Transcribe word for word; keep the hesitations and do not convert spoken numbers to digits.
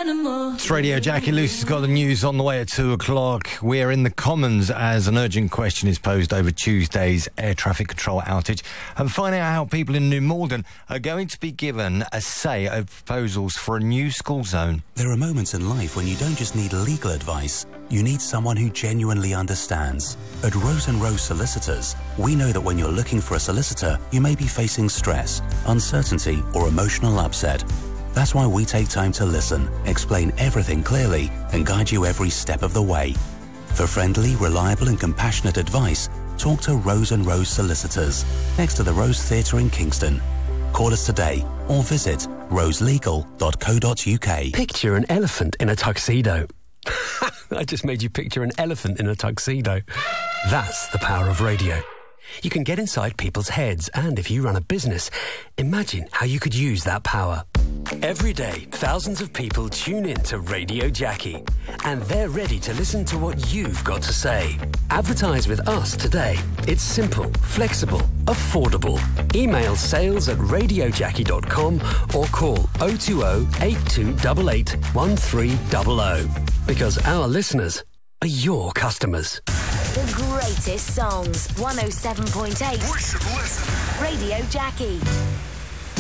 animal. It's Radio Jackie. Lucy's got the news on the way at two o'clock. We're in the Commons as an urgent question is posed over Tuesday's air traffic control outage and finding out how people in New Malden are going to be given a say over proposals for a new school zone. There are moments in life when you don't just need legal advice, you need someone who genuinely understands. At Rose and Rose Solicitors, we know that when you're looking for a solicitor, you may be facing stress, uncertainty, or emotional upset. That's why we take time to listen, explain everything clearly, and guide you every step of the way. For friendly, reliable, and compassionate advice, talk to Rose and Rose Solicitors, next to the Rose Theatre in Kingston. Call us today or visit rose legal dot co dot uk. Picture an elephant in a tuxedo. I just made you picture an elephant in a tuxedo. That's the power of radio. You can get inside people's heads, and if you run a business, imagine how you could use that power. Every day, thousands of people tune in to Radio Jackie, and they're ready to listen to what you've got to say. Advertise with us today. It's simple, flexible, affordable. Email sales at radio jackie dot com or call oh two oh, eight two eight eight, one three zero zero. Because our listeners are your customers. The greatest songs. one oh seven point eight. We should listen. Radio Jackie.